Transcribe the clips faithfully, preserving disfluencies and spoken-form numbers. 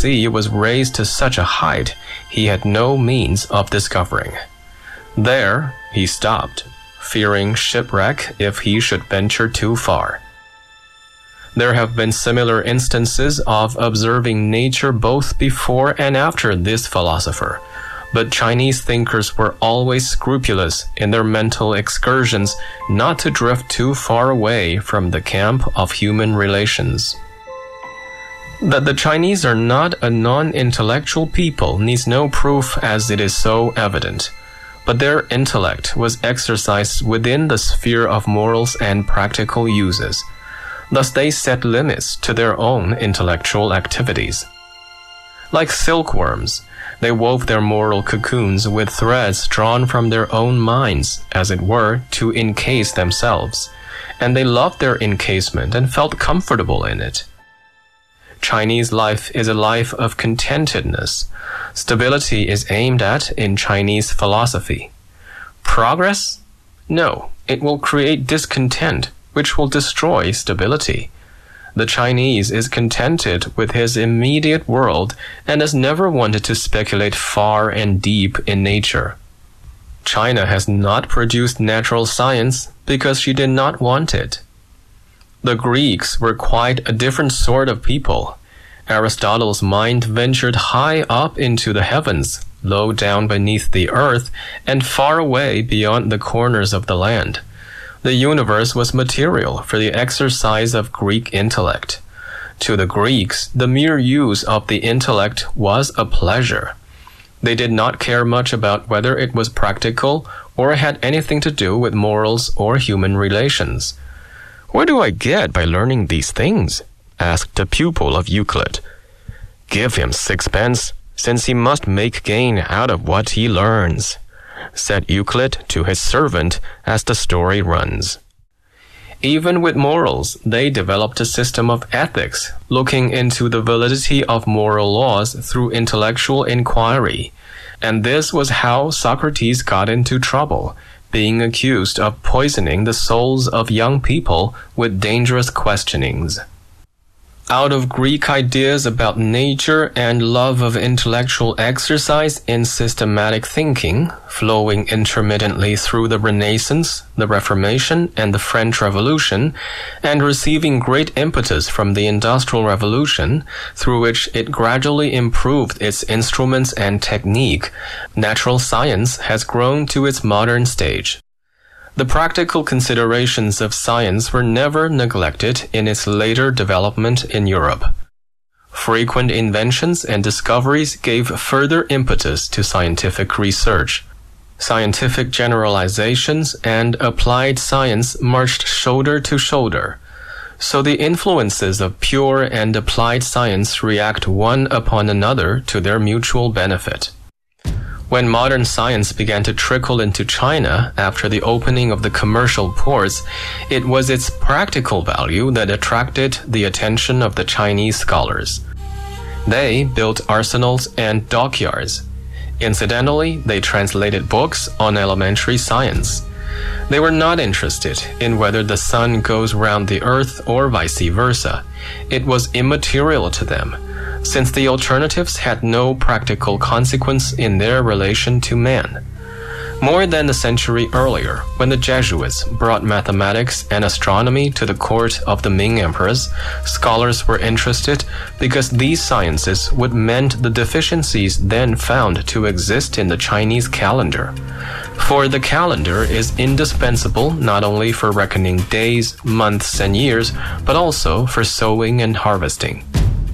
sea was raised to such a height he had no means of discovering. There he stopped, fearing shipwreck if he should venture too far. There have been similar instances of observing nature both before and after this philosopher, but Chinese thinkers were always scrupulous in their mental excursions not to drift too far away from the camp of human relations. That the Chinese are not a non-intellectual people needs no proof, as it is so evident. But their intellect was exercised within the sphere of morals and practical uses. Thus they set limits to their own intellectual activities. Like silkworms, they wove their moral cocoons with threads drawn from their own minds, as it were, to encase themselves, and they loved their encasement and felt comfortable in it. Chinese life is a life of contentedness. Stability is aimed at in Chinese philosophy. Progress? No, it will create discontent, which will destroy stability. The Chinese is contented with his immediate world and has never wanted to speculate far and deep in nature. China has not produced natural science because she did not want it. The Greeks were quite a different sort of people. Aristotle's mind ventured high up into the heavens, low down beneath the earth, and far away beyond the corners of the land. The universe was material for the exercise of Greek intellect. To the Greeks, the mere use of the intellect was a pleasure. They did not care much about whether it was practical or had anything to do with morals or human relations. "What do I get by learning these things?" asked a pupil of Euclid. "Give him sixpence, since he must make gain out of what he learns," said Euclid to his servant as the story runs. Even with morals, they developed a system of ethics, looking into the validity of moral laws through intellectual inquiry. And this was how Socrates got into trouble, being accused of poisoning the souls of young people with dangerous questionings. Out of Greek ideas about nature and love of intellectual exercise in systematic thinking, flowing intermittently through the Renaissance, the Reformation, and the French Revolution, and receiving great impetus from the Industrial Revolution, through which it gradually improved its instruments and technique, natural science has grown to its modern stage. The practical considerations of science were never neglected in its later development in Europe. Frequent inventions and discoveries gave further impetus to scientific research. Scientific generalizations and applied science marched shoulder to shoulder. So the influences of pure and applied science react one upon another to their mutual benefit. When modern science began to trickle into China after the opening of the commercial ports, it was its practical value that attracted the attention of the Chinese scholars. They built arsenals and dockyards. Incidentally, they translated books on elementary science. They were not interested in whether the sun goes round the earth or vice versa. It was immaterial to them, since the alternatives had no practical consequence in their relation to man. More than a century earlier, when the Jesuits brought mathematics and astronomy to the court of the Ming emperors, scholars were interested because these sciences would mend the deficiencies then found to exist in the Chinese calendar. For the calendar is indispensable not only for reckoning days, months, and years, but also for sowing and harvesting.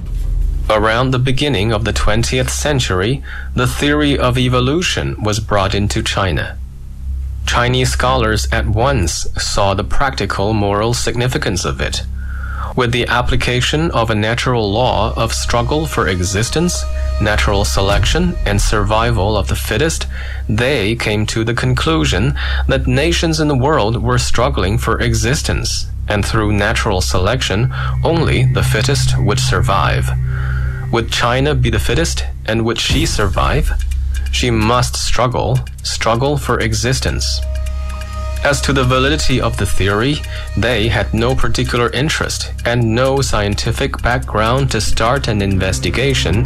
Around the beginning of the twentieth century, the theory of evolution was brought into China. Chinese scholars at once saw the practical moral significance of it. With the application of a natural law of struggle for existence, natural selection, and survival of the fittest, they came to the conclusion that nations in the world were struggling for existence, and through natural selection, only the fittest would survive. Would China be the fittest, and would she survive? She must struggle, struggle for existence. As to the validity of the theory, they had no particular interest and no scientific background to start an investigation